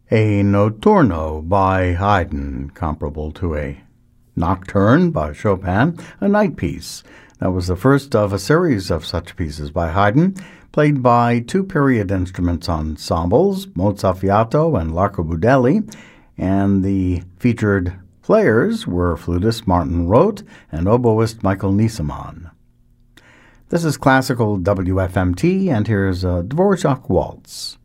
A notturno by Haydn, comparable to a nocturne by Chopin, a night piece. That was the first of a series of such pieces by Haydn, played by two period instruments ensembles, Mozzafiato and L'Arcobudelli, and the featured players were flutist Martin Roth and oboist Michael Niesemann. This is Classical WFMT, and here's a Dvorak Waltz.